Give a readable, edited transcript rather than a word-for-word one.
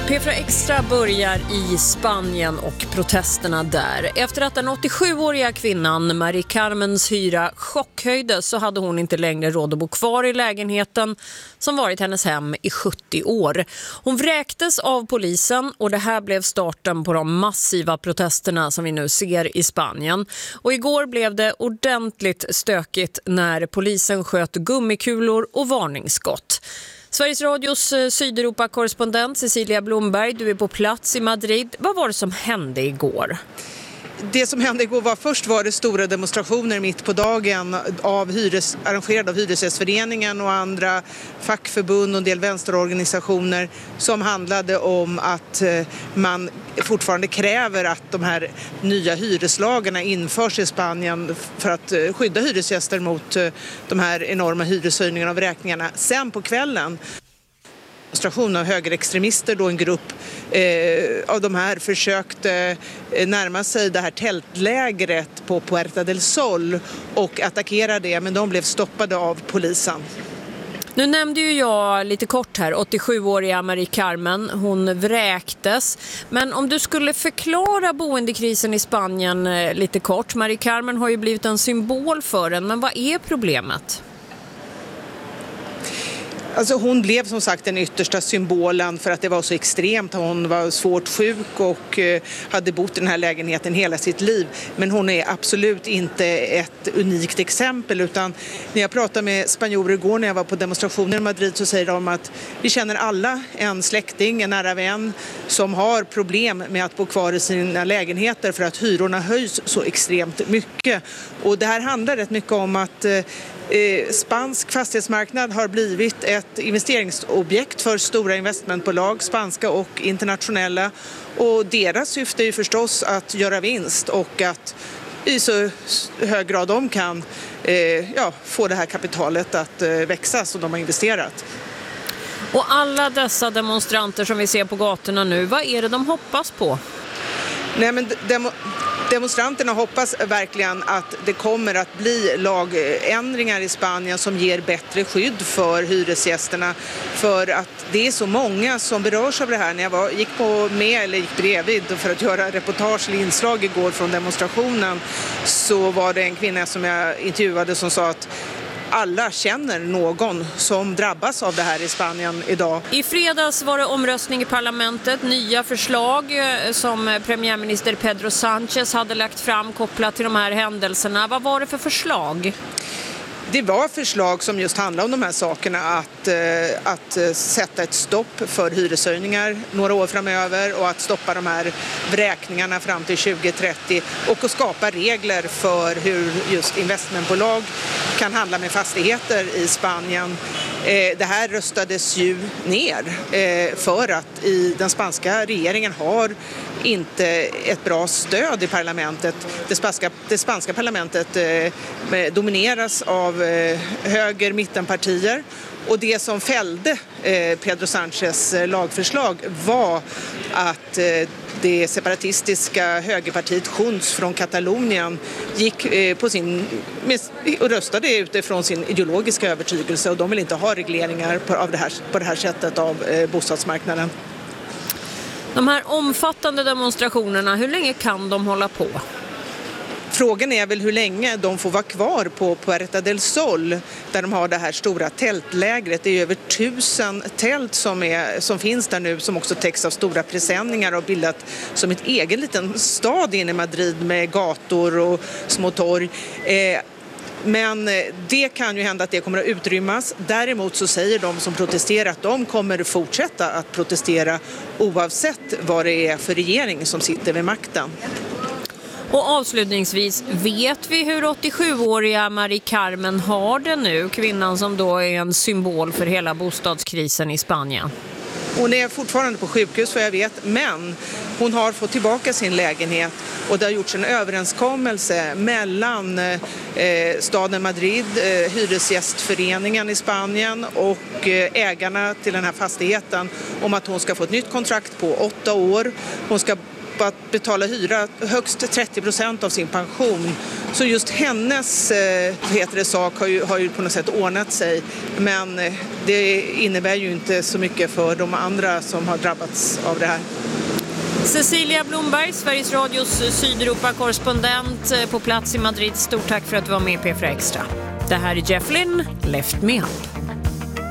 P4 Extra börjar i Spanien och protesterna där. Efter att den 87-åriga kvinnan Mari Carmens hyra chockhöjdes så hade hon inte längre råd att bo kvar i lägenheten som varit hennes hem i 70 år. Hon vräktes av polisen och det här blev starten på de massiva protesterna som vi nu ser i Spanien. Och igår blev det ordentligt stökigt när polisen sköt gummikulor och varningsskott. Sveriges Radios Sydeuropa-korrespondent Cecilia Blomberg, du är på plats i Madrid. Vad var det som hände igår? Det som hände igår var det stora demonstrationer mitt på dagen arrangerade av Hyresgästföreningen och andra fackförbund och en del vänsterorganisationer som handlade om att man fortfarande kräver att de här nya hyreslagarna införs i Spanien för att skydda hyresgäster mot de här enorma hyreshöjningarna och vräkningarna. Sen på kvällen demonstration av högerextremister, då en grupp av de här försökte närma sig det här tältlägret på Puerta del Sol och attackera det, men de blev stoppade av polisen. Nu nämnde ju jag lite kort här 87-åriga Mari Carmen, hon vräktes. Men om du skulle förklara boendekrisen i Spanien lite kort. Mari Carmen har ju blivit en symbol för den, men vad är problemet? Alltså hon blev som sagt den yttersta symbolen för att det var så extremt. Hon var svårt sjuk och hade bott i den här lägenheten hela sitt liv. Men hon är absolut inte ett unikt exempel, utan när jag pratade med spanjorer igår när jag var på demonstrationer i Madrid så säger de att vi känner alla en släkting, en nära vän som har problem med att bo kvar i sina lägenheter för att hyrorna höjs så extremt mycket. Och det här handlar rätt mycket om att spansk fastighetsmarknad har blivit ett investeringsobjekt för stora investmentbolag, spanska och internationella. Och deras syfte är ju förstås att göra vinst och att i så hög grad de kan få det här kapitalet att växa som de har investerat. Och alla dessa demonstranter som vi ser på gatorna nu, vad är det de hoppas på? Nej, men demonstranterna hoppas verkligen att det kommer att bli lagändringar i Spanien som ger bättre skydd för hyresgästerna, för att det är så många som berörs av det här. När jag gick bredvid för att göra reportage eller inslag igår från demonstrationen så var det en kvinna som jag intervjuade som sa att alla känner någon som drabbas av det här i Spanien idag. I fredags var det omröstning i parlamentet. Nya förslag som premiärminister Pedro Sánchez hade lagt fram kopplat till de här händelserna. Vad var det för förslag? Det var förslag som just handlade om de här sakerna, att sätta ett stopp för hyreshöjningar några år framöver och att stoppa de här vräkningarna fram till 2030 och att skapa regler för hur just investmentbolag kan handla med fastigheter i Spanien. Det här röstades ju ner för att den spanska regeringen har inte ett bra stöd i parlamentet. Det spanska parlamentet domineras av höger mittenpartier och det som fällde Pedro Sánchez lagförslag var att det separatistiska högerpartiet Junts från Katalonien gick och röstade utifrån sin ideologiska övertygelse och de vill inte ha regleringar på det här sättet av bostadsmarknaden. De här omfattande demonstrationerna, hur länge kan de hålla på? Frågan är väl hur länge de får vara kvar på Puerta del Sol där de har det här stora tältlägret. Det är över 1000 tält som finns där nu som också täcks av stora presenningar och bildat som ett egen liten stad inne i Madrid med gator och små torg. Men det kan ju hända att det kommer att utrymmas. Däremot så säger de som protesterar att de kommer fortsätta att protestera oavsett vad det är för regering som sitter vid makten. Och avslutningsvis, vet vi hur 87-åriga Mari Carmen har det nu? Kvinnan som då är en symbol för hela bostadskrisen i Spanien. Hon är fortfarande på sjukhus för jag vet, men hon har fått tillbaka sin lägenhet och det har gjorts en överenskommelse mellan staden Madrid, Hyresgästföreningen i Spanien och ägarna till den här fastigheten om att hon ska få ett nytt kontrakt på 8 år. Hon ska på att betala hyra högst 30% av sin pension. Så just hennes sak har ju på något sätt ordnat sig. Men det innebär ju inte så mycket för de andra som har drabbats av det här. Cecilia Blomberg, Sveriges Radios Sydeuropa-korrespondent på plats i Madrid. Stort tack för att du var med i P4 Extra. Det här är Jeff Lynne, Left Me Up.